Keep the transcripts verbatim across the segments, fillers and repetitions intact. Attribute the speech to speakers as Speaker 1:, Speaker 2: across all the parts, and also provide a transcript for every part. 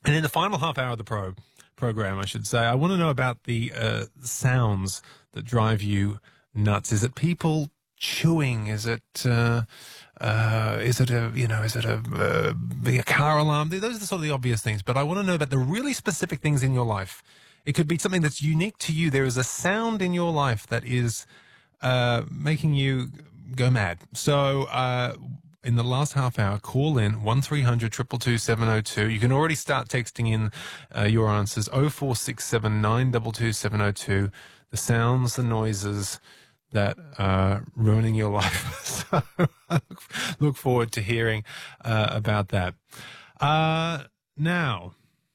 Speaker 1: And in the final half hour of the pro program, I should say, I want to know about the uh, sounds that drive you nuts. Is it people chewing? Is it uh, uh, is it a you know is it a uh, a car alarm? Those are the sort of the obvious things. But I want to know about the really specific things in your life. It could be something that's unique to you. There is a sound in your life that is uh, making you go mad. So. Uh, In the last half hour, call in one three hundred two two two seven oh two. You can already start texting in uh, your answers oh four six seven nine two two seven oh two. The sounds, the noises that are ruining your life. So I look forward to hearing uh, about that. Uh, now,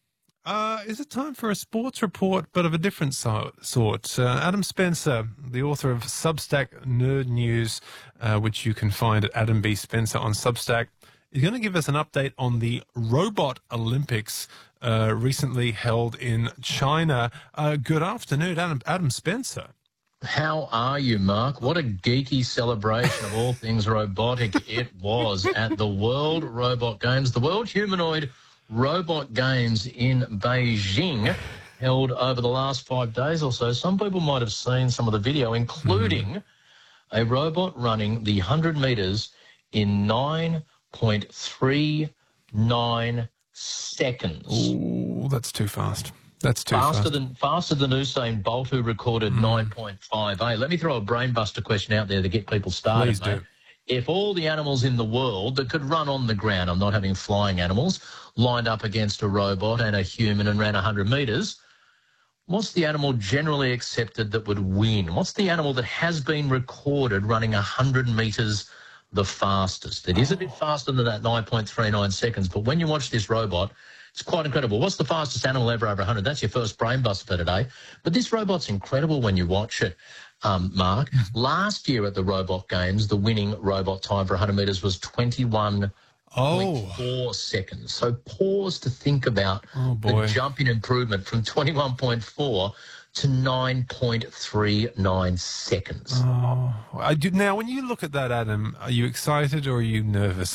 Speaker 1: uh, is it time for a sports report, but of a different so- sort? Uh, Adam Spencer, the author of Substack Nerd News, uh, which you can find at Adam B. Spencer on Substack, is going to give us an update on the Robot Olympics uh, recently held in China. Uh, good afternoon, Adam, Adam Spencer.
Speaker 2: How are you, Mark? What a geeky celebration of all things robotic it was at the World Robot Games, the World Humanoid Robot Games in Beijing, held over the last five days or so. Some people might have seen some of the video, including mm. a robot running the one hundred metres in nine point three nine seconds.
Speaker 1: Oh, that's too fast. That's too
Speaker 2: faster
Speaker 1: fast.
Speaker 2: Than, faster than Usain Bolt, who recorded mm. nine point five eight. Let me throw a brainbuster question out there to get people started,
Speaker 1: Please
Speaker 2: mate.
Speaker 1: do.
Speaker 2: If all the animals in the world that could run on the ground, I'm not having flying animals, lined up against a robot and a human and ran one hundred metres, what's the animal generally accepted that would win? What's the animal that has been recorded running one hundred metres the fastest? It is a bit faster than that nine point three nine seconds, but when you watch this robot, it's quite incredible. What's the fastest animal ever over one hundred? That's your first brain buster for today. But this robot's incredible when you watch it. Um, Mark, last year at the Robot Games, the winning robot time for one hundred metres was twenty-one point four
Speaker 1: oh.
Speaker 2: seconds. So pause to think about
Speaker 1: oh,
Speaker 2: the jump in improvement from twenty-one point four to nine point three nine seconds.
Speaker 1: Oh, I do. Now, when you look at that, Adam, are you excited or are you nervous?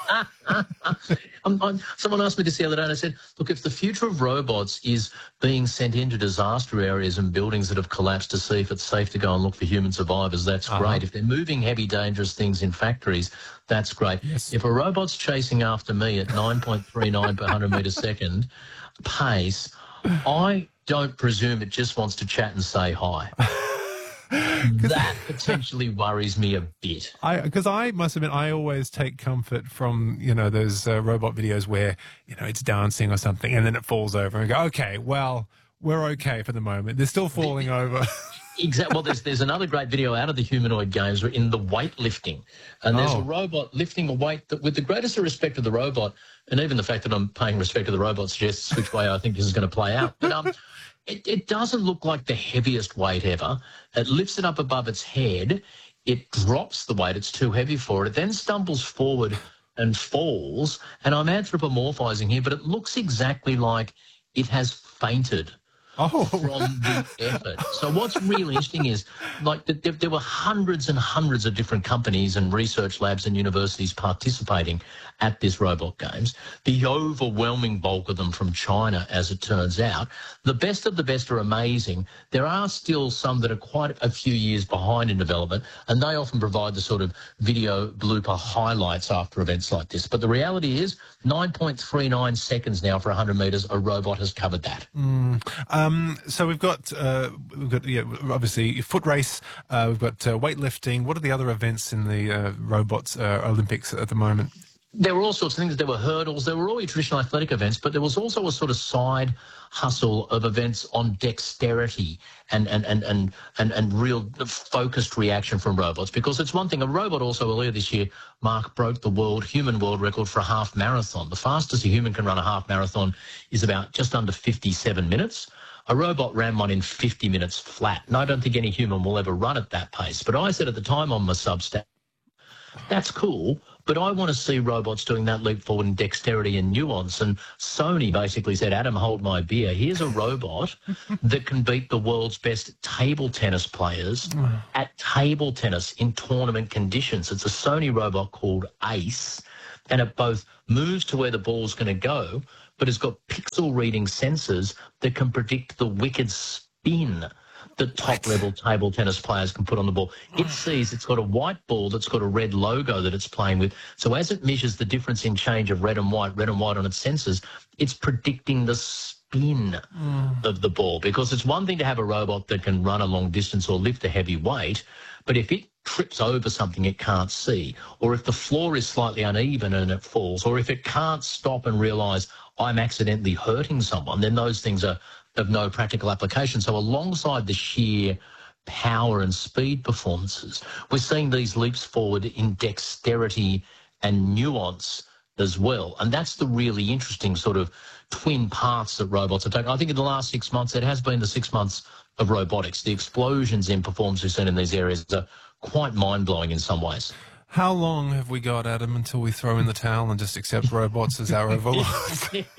Speaker 2: I'm, I'm, someone asked me this the other day and I said, look, if the future of robots is being sent into disaster areas and buildings that have collapsed to see if it's safe to go and look for human survivors, that's uh-huh. great. If they're moving heavy, dangerous things in factories, that's great.
Speaker 1: Yes.
Speaker 2: If a robot's chasing after me at nine point three nine per one hundred metre second pace, I don't presume it just wants to chat and say hi. That potentially worries me a bit.
Speaker 1: I because I must admit I always take comfort from you know those uh, robot videos where you know it's dancing or something and then it falls over and go, okay, well we're okay for the moment. They're still falling over.
Speaker 2: Exactly. Well, there's there's another great video out of the humanoid games in the weightlifting, and there's
Speaker 1: oh.
Speaker 2: a robot lifting a weight that, with the greatest respect to the robot, and even the fact that I'm paying respect to the robot suggests which way I think this is going to play out. But um. It, it doesn't look like the heaviest weight ever. It lifts it up above its head. It drops the weight. It's too heavy for it. It then stumbles forward and falls. And I'm anthropomorphizing here, but it looks exactly like it has fainted
Speaker 1: oh.
Speaker 2: from the effort. So what's really interesting is, like, there, there were hundreds and hundreds of different companies and research labs and universities participating at this Robot Games. The overwhelming bulk of them from China, as it turns out. The best of the best are amazing. There are still some that are quite a few years behind in development, and they often provide the sort of video blooper highlights after events like this. But the reality is nine point three nine seconds now for one hundred metres, a robot has covered that.
Speaker 1: Mm. Um, so we've got, uh, we've got yeah, obviously foot race, uh, we've got uh, weightlifting. What are the other events in the uh, robots uh, Olympics at the moment?
Speaker 2: There were all sorts of things. There were hurdles. There were all your traditional athletic events, but there was also a sort of side hustle of events on dexterity and and and and and, and real focused reaction from robots. Because it's one thing, a robot also earlier this year, Mark, broke the world human world record for a half marathon. The fastest a human can run a half marathon is about just under fifty-seven minutes. A robot ran one in fifty minutes flat. And I don't think any human will ever run at that pace. But I said at the time on my Substack, that's cool, but I want to see robots doing that leap forward in dexterity and nuance. And Sony basically said, Adam, hold my beer. Here's a robot that can beat the world's best table tennis players at table tennis in tournament conditions. It's a Sony robot called Ace, and it both moves to where the ball's going to go, but it's got pixel reading sensors that can predict the wicked spin that top-level table tennis players can put on the ball. It sees it's got a white ball that's got a red logo that it's playing with. So as it measures the difference in change of red and white, red and white on its sensors, it's predicting the spin mm. of the ball. Because it's one thing to have a robot that can run a long distance or lift a heavy weight, but if it trips over something it can't see, or if the floor is slightly uneven and it falls, or if it can't stop and realise I'm accidentally hurting someone, then those things are of no practical application. So alongside the sheer power and speed performances, we're seeing these leaps forward in dexterity and nuance as well. And that's the really interesting sort of twin paths that robots are taking. I think in the last six months, it has been the six months of robotics. The explosions in performance we've seen in these areas are quite mind-blowing in some ways.
Speaker 1: How long have we got, Adam, until we throw in the towel and just accept robots as our overlords?
Speaker 2: Look,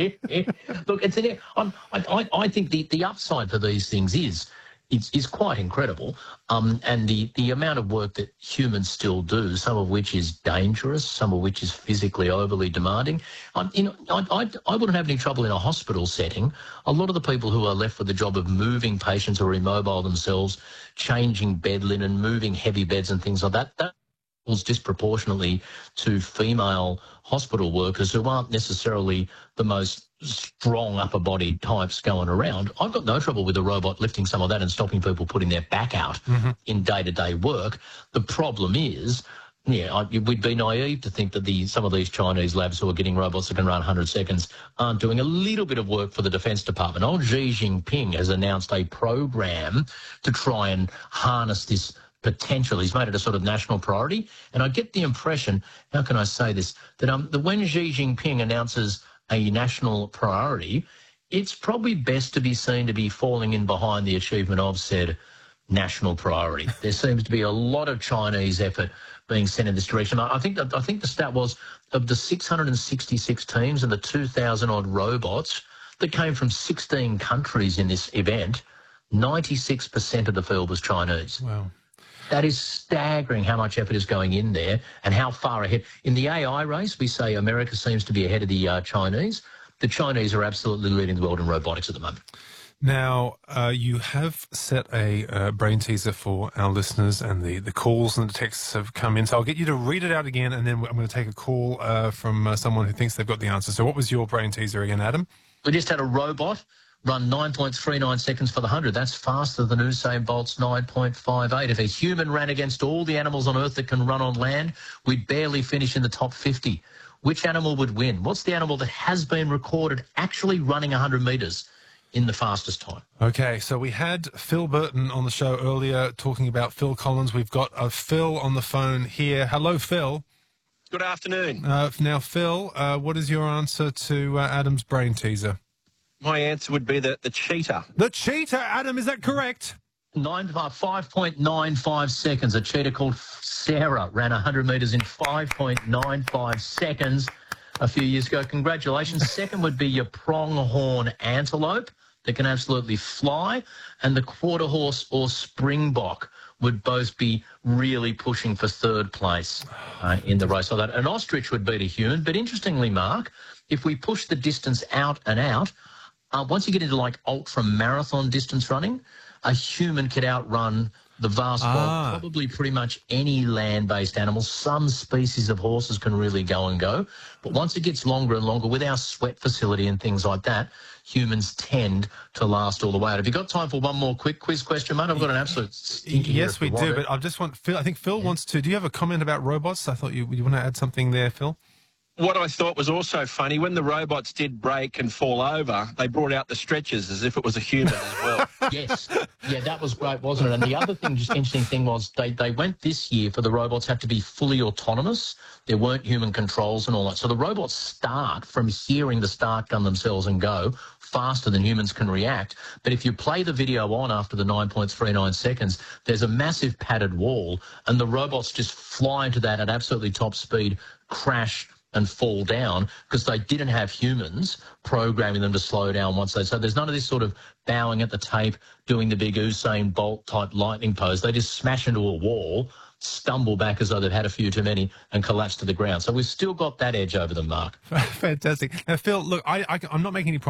Speaker 2: it's an, I, I, I think the, the upside for these things is is, is quite incredible, um, and the, the amount of work that humans still do, some of which is dangerous, some of which is physically overly demanding. Um, you know, I, I, I wouldn't have any trouble in a hospital setting. A lot of the people who are left with the job of moving patients who are immobile themselves, changing bed linen, moving heavy beds and things like that, that disproportionately to female hospital workers who aren't necessarily the most strong upper body types going around. I've got no trouble with a robot lifting some of that and stopping people putting their back out mm-hmm. in day-to-day work. The problem is, yeah, I, we'd be naive to think that the, some of these Chinese labs who are getting robots that can run one hundred seconds aren't doing a little bit of work for the Defence Department. Old Xi Jinping has announced a program to try and harness this potential. He's made it a sort of national priority. And I get the impression, how can I say this, that, um, that when Xi Jinping announces a national priority, it's probably best to be seen to be falling in behind the achievement of said national priority. There seems to be a lot of Chinese effort being sent in this direction. I think that, I think the stat was of the six hundred sixty-six teams and the two thousand odd robots that came from sixteen countries in this event, ninety-six percent of the field was Chinese.
Speaker 1: Wow.
Speaker 2: That is staggering how much effort is going in there and how far ahead. In the A I race, we say America seems to be ahead of the uh, Chinese. The Chinese are absolutely leading the world in robotics at the moment.
Speaker 1: Now, uh, you have set a uh, brain teaser for our listeners, and the, the calls and the texts have come in. So I'll get you to read it out again, and then I'm going to take a call uh, from uh, someone who thinks they've got the answer. So what was your brain teaser again, Adam?
Speaker 2: We just had a robot run nine point three nine seconds for the one hundred. That's faster than Usain Bolt's nine point five eight. If a human ran against all the animals on Earth that can run on land, we'd barely finish in the top fifty. Which animal would win? What's the animal that has been recorded actually running one hundred metres in the fastest time?
Speaker 1: Okay, so we had Phil Burton on the show earlier talking about Phil Collins. We've got a Phil on the phone here. Hello, Phil.
Speaker 3: Good afternoon.
Speaker 1: Uh, now, Phil, uh, what is your answer to uh, Adam's brain teaser?
Speaker 3: My answer would be the, the cheetah.
Speaker 1: The cheetah, Adam, is that correct?
Speaker 2: Nine, five point nine five seconds. A cheetah called Sarah ran one hundred metres in five point nine five seconds a few years ago. Congratulations. Second would be your pronghorn antelope that can absolutely fly, and the quarter horse or springbok would both be really pushing for third place uh, in the race. So that an ostrich would beat a human. But interestingly, Mark, if we push the distance out and out, Uh, once you get into like ultra-marathon distance running, a human could outrun the vast
Speaker 1: ah.
Speaker 2: bulk, probably pretty much any land-based animal. Some species of horses can really go and go. But once it gets longer and longer, with our sweat facility and things like that, humans tend to last all the way out. Have you got time for one more quick quiz question, mate? I've got an absolute stinker.
Speaker 1: Yes, we do, but I just want Phil. I think Phil yeah. wants to. Do you have a comment about robots? I thought you, you want to add something there, Phil?
Speaker 3: What I thought was also funny, when the robots did break and fall over, they brought out the stretchers as if it was a human as well.
Speaker 2: Yes. Yeah, that was great, wasn't it? And the other thing, just interesting thing was they, they went this year for the robots had to be fully autonomous. There weren't human controls and all that. So the robots start from hearing the start gun themselves and go faster than humans can react. But if you play the video on after the nine point three nine seconds, there's a massive padded wall, and the robots just fly into that at absolutely top speed, crash, and fall down because they didn't have humans programming them to slow down once they... So there's none of this sort of bowing at the tape, doing the big Usain Bolt type lightning pose. They just smash into a wall stumble back as though they've had a few too many and collapse to the ground. So we've still got that edge over them, Mark.
Speaker 1: Fantastic. Now, Phil, look, I, I, I'm not making any